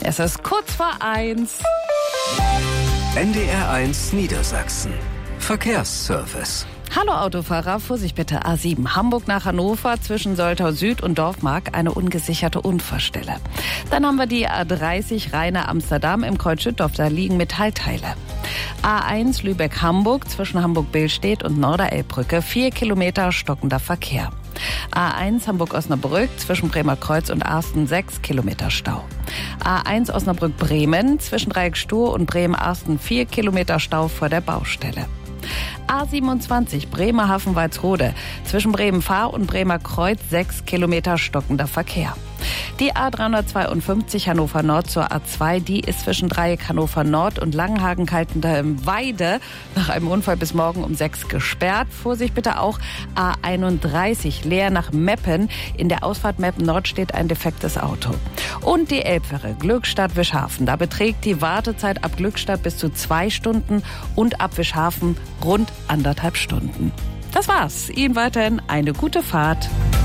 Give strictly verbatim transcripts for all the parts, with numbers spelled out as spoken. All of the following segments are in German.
Es ist kurz vor eins. N D R eins Niedersachsen. Verkehrsservice. Hallo Autofahrer, Vorsicht bitte. A sieben Hamburg nach Hannover zwischen Soltau Süd und Dorfmark eine ungesicherte Unfallstelle. Dann haben wir die A dreißig Rheine Amsterdam im Kreuz Schüttorf, da liegen Metallteile. A eins Lübeck-Hamburg zwischen Hamburg-Billstedt und Norderelbbrücke, vier Kilometer stockender Verkehr. A eins Hamburg-Osnabrück zwischen Bremer Kreuz und Arsten, sechs Kilometer Stau. A eins Osnabrück-Bremen zwischen Dreieck-Stur und Bremen-Arsten, vier Kilometer Stau vor der Baustelle. A siebenundzwanzig Bremerhaven-Walsrode zwischen Bremen-Fahr und Bremer Kreuz, sechs Kilometer stockender Verkehr. Die A dreihundertzweiundfünfzig Hannover Nord zur A zwei, die ist zwischen Dreieck Hannover Nord und Langenhagen-Kaltenheim-Weide nach einem Unfall bis morgen um sechs gesperrt. Vorsicht bitte auch A einunddreißig Leer nach Meppen. In der Ausfahrt Meppen Nord steht ein defektes Auto. Und die Elbfähre Glückstadt-Wischhafen. Da beträgt die Wartezeit ab Glückstadt bis zu zwei Stunden und ab Wischhafen rund anderthalb Stunden. Das war's. Ihnen weiterhin eine gute Fahrt.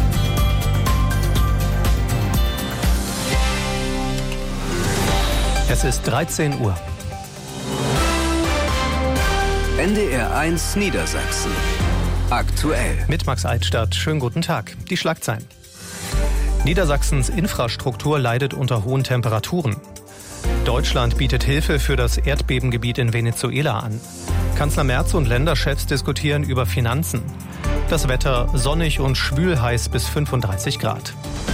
Es ist dreizehn Uhr. N D R eins Niedersachsen. Aktuell. Mit Max Eitstadt. Schönen guten Tag. Die Schlagzeilen. Niedersachsens Infrastruktur leidet unter hohen Temperaturen. Deutschland bietet Hilfe für das Erdbebengebiet in Venezuela an. Kanzler Merz und Länderchefs diskutieren über Finanzen. Das Wetter sonnig und schwül-heiß bis fünfunddreißig Grad.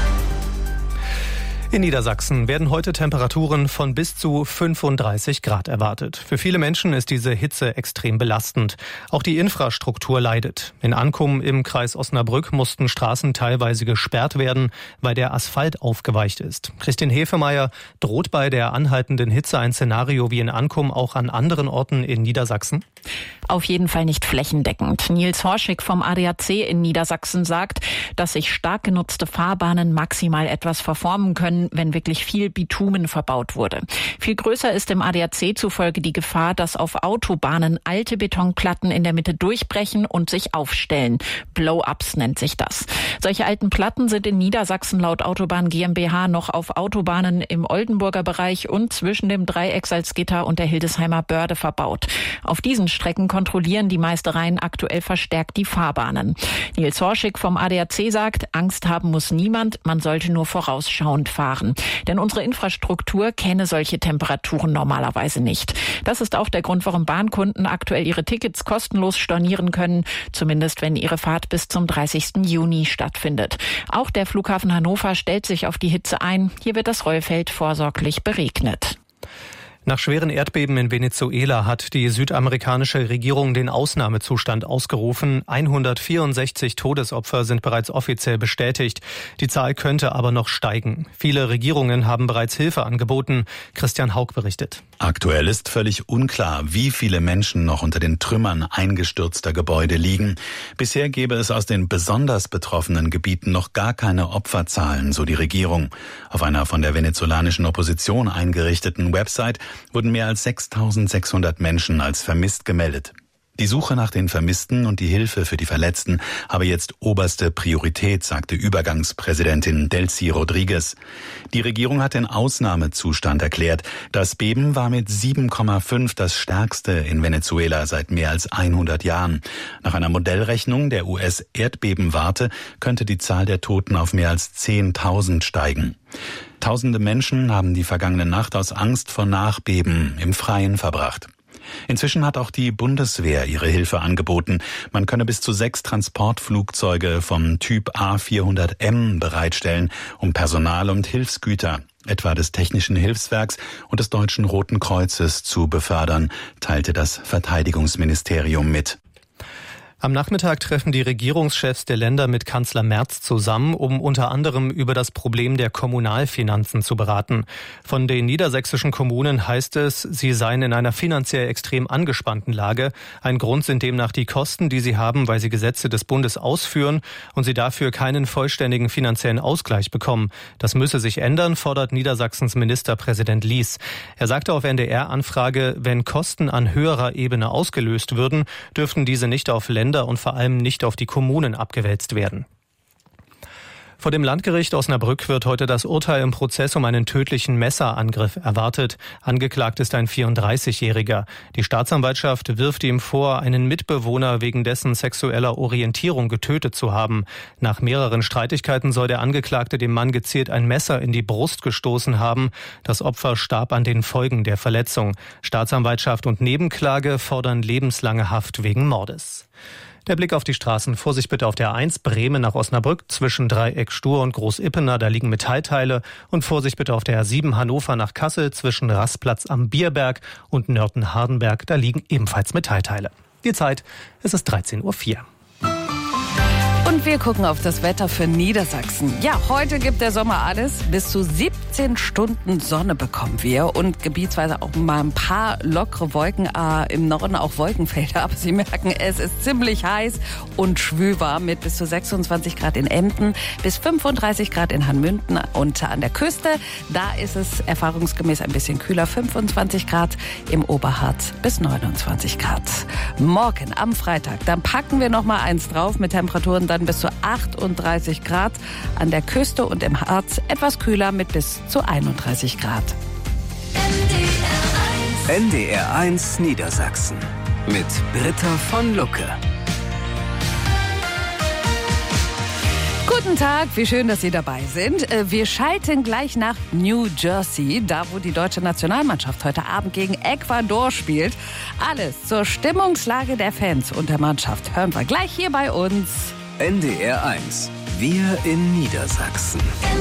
In Niedersachsen werden heute Temperaturen von bis zu fünfunddreißig Grad erwartet. Für viele Menschen ist diese Hitze extrem belastend. Auch die Infrastruktur leidet. In Ankum im Kreis Osnabrück mussten Straßen teilweise gesperrt werden, weil der Asphalt aufgeweicht ist. Christine Hefemeyer, droht bei der anhaltenden Hitze ein Szenario wie in Ankum auch an anderen Orten in Niedersachsen? Auf jeden Fall nicht flächendeckend. Nils Horschig vom A D A C in Niedersachsen sagt, dass sich stark genutzte Fahrbahnen maximal etwas verformen können, wenn wirklich viel Bitumen verbaut wurde. Viel größer ist dem A D A C zufolge die Gefahr, dass auf Autobahnen alte Betonplatten in der Mitte durchbrechen und sich aufstellen. Blow-ups nennt sich das. Solche alten Platten sind in Niedersachsen laut Autobahn GmbH noch auf Autobahnen im Oldenburger Bereich und zwischen dem Dreieck Salzgitter und der Hildesheimer Börde verbaut. Auf diesen Strecken kontrollieren die Meistereien aktuell verstärkt die Fahrbahnen. Nils Horschig vom A D A C sagt, Angst haben muss niemand, man sollte nur vorausschauend fahren. Denn unsere Infrastruktur kenne solche Temperaturen normalerweise nicht. Das ist auch der Grund, warum Bahnkunden aktuell ihre Tickets kostenlos stornieren können, zumindest wenn ihre Fahrt bis zum dreißigsten Juni stattfindet. Auch der Flughafen Hannover stellt sich auf die Hitze ein. Hier wird das Rollfeld vorsorglich beregnet. Nach schweren Erdbeben in Venezuela hat die südamerikanische Regierung den Ausnahmezustand ausgerufen. hundertvierundsechzig Todesopfer sind bereits offiziell bestätigt. Die Zahl könnte aber noch steigen. Viele Regierungen haben bereits Hilfe angeboten. Christian Haug berichtet. Aktuell ist völlig unklar, wie viele Menschen noch unter den Trümmern eingestürzter Gebäude liegen. Bisher gäbe es aus den besonders betroffenen Gebieten noch gar keine Opferzahlen, so die Regierung. Auf einer von der venezolanischen Opposition eingerichteten Website wurden mehr als sechstausendsechshundert Menschen als vermisst gemeldet. Die Suche nach den Vermissten und die Hilfe für die Verletzten habe jetzt oberste Priorität, sagte Übergangspräsidentin Delcy Rodriguez. Die Regierung hat den Ausnahmezustand erklärt. Das Beben war mit sieben Komma fünf das stärkste in Venezuela seit mehr als hundert Jahren. Nach einer Modellrechnung der U S-Erdbebenwarte könnte die Zahl der Toten auf mehr als zehntausend steigen. Tausende Menschen haben die vergangene Nacht aus Angst vor Nachbeben im Freien verbracht. Inzwischen hat auch die Bundeswehr ihre Hilfe angeboten. Man könne bis zu sechs Transportflugzeuge vom Typ A vierhundert M bereitstellen, um Personal und Hilfsgüter, etwa des Technischen Hilfswerks und des Deutschen Roten Kreuzes, zu befördern, teilte das Verteidigungsministerium mit. Am Nachmittag treffen die Regierungschefs der Länder mit Kanzler Merz zusammen, um unter anderem über das Problem der Kommunalfinanzen zu beraten. Von den niedersächsischen Kommunen heißt es, sie seien in einer finanziell extrem angespannten Lage. Ein Grund sind demnach die Kosten, die sie haben, weil sie Gesetze des Bundes ausführen und sie dafür keinen vollständigen finanziellen Ausgleich bekommen. Das müsse sich ändern, fordert Niedersachsens Ministerpräsident Lies. Er sagte auf N D R-Anfrage, wenn Kosten an höherer Ebene ausgelöst würden, dürften diese nicht auf Länder und vor allem nicht auf die Kommunen abgewälzt werden. Vor dem Landgericht Osnabrück wird heute das Urteil im Prozess um einen tödlichen Messerangriff erwartet. Angeklagt ist ein vierunddreißigjähriger. Die Staatsanwaltschaft wirft ihm vor, einen Mitbewohner wegen dessen sexueller Orientierung getötet zu haben. Nach mehreren Streitigkeiten soll der Angeklagte dem Mann gezielt ein Messer in die Brust gestoßen haben. Das Opfer starb an den Folgen der Verletzung. Staatsanwaltschaft und Nebenklage fordern lebenslange Haft wegen Mordes. Der Blick auf die Straßen. Vorsicht bitte auf der eins, Bremen nach Osnabrück, zwischen Dreieck Stur und Groß-Ippener, da liegen Metallteile. Und Vorsicht bitte auf der R sieben, Hannover nach Kassel, zwischen Rastplatz am Bierberg und Nörten-Hardenberg, da liegen ebenfalls Metallteile. Die Zeit, es ist dreizehn Uhr vier. Und wir gucken auf das Wetter für Niedersachsen. Ja, heute gibt der Sommer alles. Bis zu siebzehn Stunden Sonne bekommen wir und gebietsweise auch mal ein paar lockere Wolken, äh, im Norden auch Wolkenfelder. Aber Sie merken, es ist ziemlich heiß und schwülwarm mit bis zu sechsundzwanzig Grad in Emden, bis fünfunddreißig Grad in Hanmünden und an der Küste. Da ist es erfahrungsgemäß ein bisschen kühler, fünfundzwanzig Grad, im Oberharz bis neunundzwanzig Grad. Morgen am Freitag, dann packen wir noch mal eins drauf mit Temperaturen dann bis zu achtunddreißig Grad, an der Küste und im Harz etwas kühler mit bis zu einunddreißig Grad. N D R eins Niedersachsen mit Britta von Lucke. Guten Tag, wie schön, dass Sie dabei sind. Wir schalten gleich nach New Jersey, da wo die deutsche Nationalmannschaft heute Abend gegen Ecuador spielt. Alles zur Stimmungslage der Fans und der Mannschaft hören wir gleich hier bei uns. N D R eins. Wir in Niedersachsen.